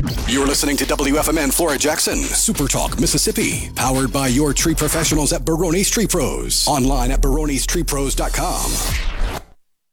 You're listening to WFMN Flora Jackson, Super Talk, Mississippi. Powered by your tree professionals at Barone's Tree Pros. Online at baronestreepros.com.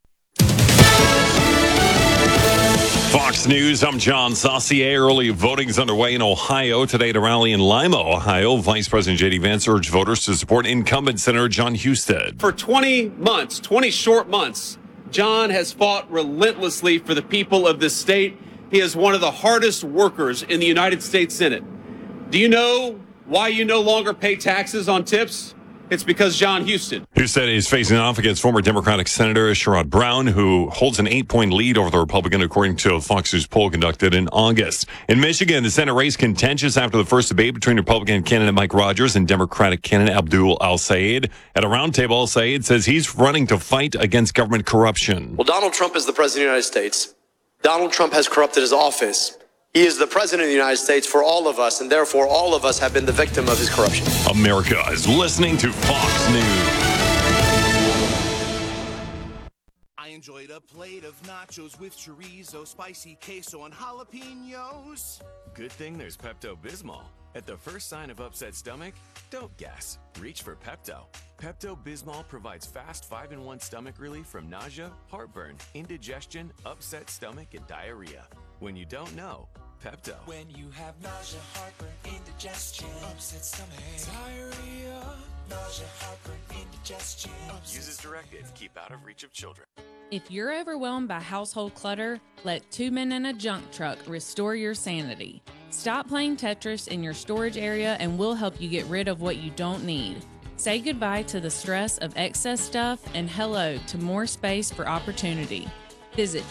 Fox News, I'm John Saucier. Early voting is underway in Ohio. Today at a rally in Lima, Ohio, Vice President J.D. Vance urged voters to support incumbent Senator Jon Husted. For 20 months, 20 short months, Jon has fought relentlessly for the people of this state. He is one of the hardest workers in the United States Senate. Do you know why you no longer pay taxes on tips? It's because Jon Husted. Husted is facing off against former Democratic Senator Sherrod Brown, who holds an 8-point lead over the Republican, according to a Fox News poll conducted in August. In Michigan, the Senate race contentious after the first debate between Republican candidate Mike Rogers and Democratic candidate Abdul Al-Sayed. At a roundtable, Al-Sayed says he's running to fight against government corruption. Well, Donald Trump is the president of the United States. Donald Trump has corrupted his office. He is the president of the United States for all of us, and therefore all of us have been the victim of his corruption. America is listening to Fox News. I enjoyed a plate of nachos with chorizo, spicy queso, and jalapenos. Good thing there's Pepto-Bismol. At the first sign of upset stomach, don't guess. Reach for Pepto. Pepto-Bismol provides fast 5-in-1 stomach relief from nausea, heartburn, indigestion, upset stomach, and diarrhea. When you don't know, Pepto. When you have nausea, heartburn, indigestion, upset stomach, diarrhea, nausea, heartburn, indigestion. Use as directed. Keep out of reach of children. If you're overwhelmed by household clutter, let 2 Men and a Junk Truck restore your sanity. Stop playing Tetris in your storage area and we'll help you get rid of what you don't need. Say goodbye to the stress of excess stuff and hello to more space for opportunity. Visit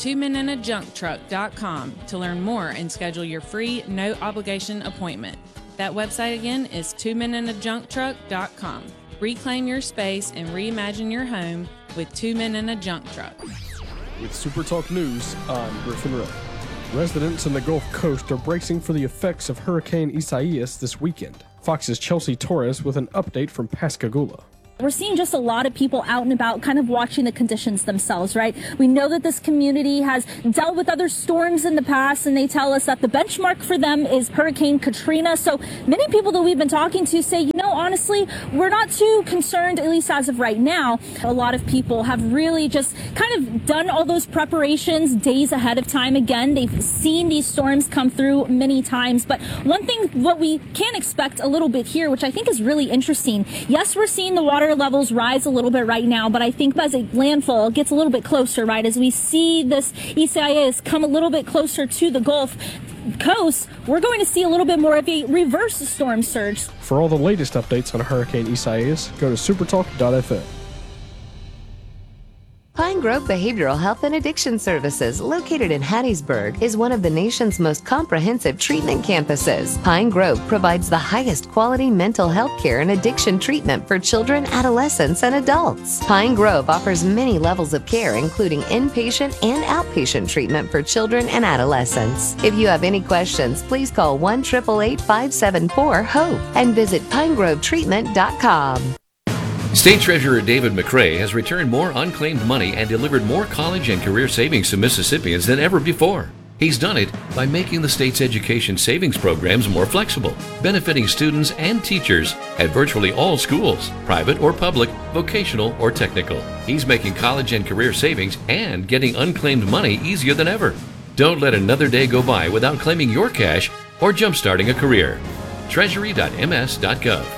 2menandajuncktruck.com to learn more and schedule your free, no-obligation appointment. That website again is 2menandajuncktruck.com. Reclaim your space and reimagine your home with 2 Men and a Junk Truck. With Super Talk News, I'm Griffin Rowe. Residents in the Gulf Coast are bracing for the effects of Hurricane Isaias this weekend. Fox's Chelsea Torres with an update from Pascagoula. We're seeing just a lot of people out and about kind of watching the conditions themselves, right? We know that this community has dealt with other storms in the past, and they tell us that the benchmark for them is Hurricane Katrina. So many people that we've been talking to say, honestly, we're not too concerned, at least as of right now. A lot of people have really just kind of done all those preparations days ahead of time. Again, they've seen these storms come through many times. But one thing, what we can expect a little bit here, which I think is really interesting. Yes, we're seeing the water levels rise a little bit right now, but I think as a landfall gets a little bit closer, right, as we see this Isaias come a little bit closer to the Gulf Coast, we're going to see a little bit more of a reverse storm surge. For all the latest updates on Hurricane Isaias, go to supertalk.fm. Pine Grove Behavioral Health and Addiction Services, located in Hattiesburg, is one of the nation's most comprehensive treatment campuses. Pine Grove provides the highest quality mental health care and addiction treatment for children, adolescents, and adults. Pine Grove offers many levels of care, including inpatient and outpatient treatment for children and adolescents. If you have any questions, please call 1-888-574-HOPE and visit pinegrovetreatment.com. State Treasurer David McRae has returned more unclaimed money and delivered more college and career savings to Mississippians than ever before. He's done it by making the state's education savings programs more flexible, benefiting students and teachers at virtually all schools, private or public, vocational or technical. He's making college and career savings and getting unclaimed money easier than ever. Don't let another day go by without claiming your cash or jumpstarting a career. Treasury.ms.gov.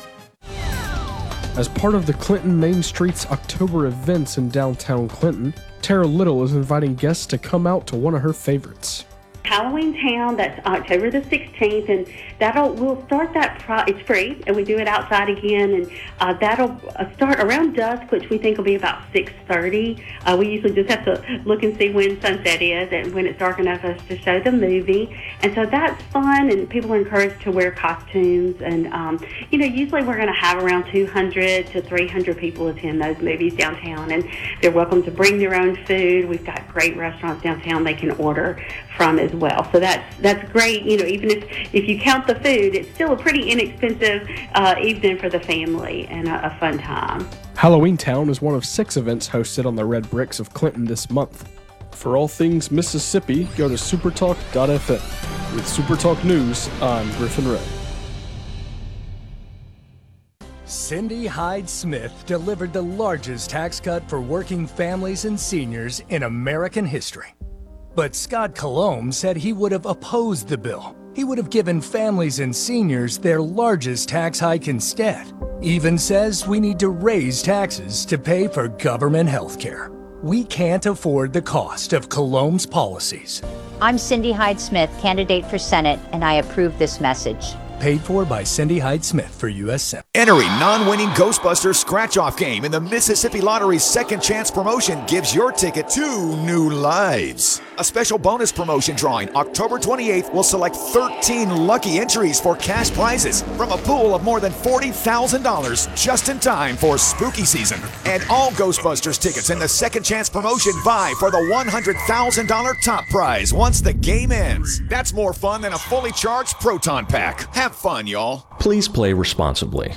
As part of the Clinton Main Street's October events in downtown Clinton, Tara Little is inviting guests to come out to one of her favorites. Halloween Town, that's October the 16th, and we'll start that, it's free, and we do it outside again, and that'll start around dusk, which we think will be about 6:30. We usually just have to look and see when sunset is and when it's dark enough for us to show the movie, and so that's fun, and people are encouraged to wear costumes, and usually we're going to have around 200 to 300 people attend those movies downtown, and they're welcome to bring their own food. We've got great restaurants downtown they can order from as well. So that's great. Even if you count the food, it's still a pretty inexpensive evening for the family and a fun time. Halloween Town is one of 6 events hosted on the Red Bricks of Clinton this month. For all things Mississippi, go to supertalk.fm. with Super Talk News on Griffin Road. Cindy Hyde-Smith delivered the largest tax cut for working families and seniors in American history. But Scott Colomb said he would have opposed the bill. He would have given families and seniors their largest tax hike instead. Even says we need to raise taxes to pay for government health care. We can't afford the cost of Colomb's policies. I'm Cindy Hyde-Smith, candidate for Senate, and I approve this message. Paid for by Cindy Hyde-Smith for U.S. Senate. Enter a non-winning Ghostbusters scratch-off game in the Mississippi Lottery's Second Chance promotion gives your ticket 2 new lives. A special bonus promotion drawing October 28th will select 13 lucky entries for cash prizes from a pool of more than $40,000 just in time for spooky season. And all Ghostbusters tickets in the Second Chance promotion vie for the $100,000 top prize once the game ends. That's more fun than a fully charged Proton Pack. Have fun, y'all. Please play responsibly.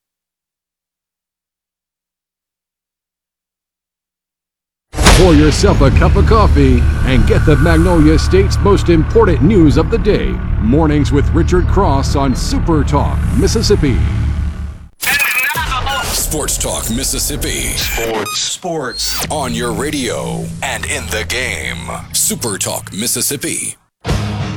Pour yourself a cup of coffee and get the Magnolia State's most important news of the day. Mornings with Richard Cross on Super Talk, Mississippi. Sports Talk Mississippi. Sports. On your radio and in the game. Super Talk Mississippi.